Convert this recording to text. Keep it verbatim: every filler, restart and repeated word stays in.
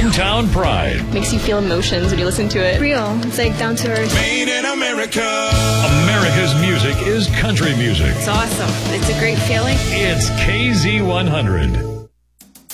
Hometown Pride. Makes you feel emotions when you listen to it. Real. It's like down to earth. Made in America. America's music is country music. It's awesome. It's a great feeling. It's K Z one hundred.